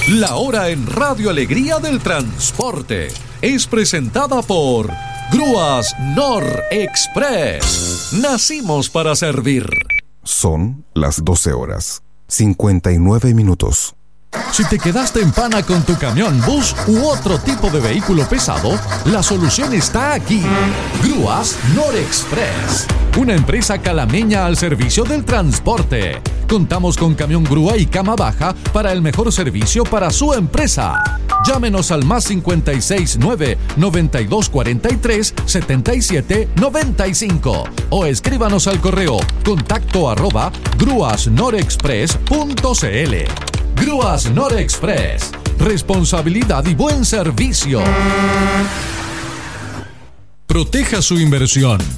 La hora en Radio Alegría del Transporte es presentada por Grúas Nor Express. Nacimos para servir. Son las 12 horas, 59 minutos. Si te quedaste en pana con tu camión, bus u otro tipo de vehículo pesado, la solución está aquí. Grúas Nor Express, una empresa calameña al servicio del transporte. Contamos con camión grúa y cama baja para el mejor servicio para su empresa. Llámenos al más 569 9243 7795 o escríbanos al correo contacto@grúasnorexpress.cl. Grúas Nor Express. Responsabilidad y buen servicio. Proteja su inversión.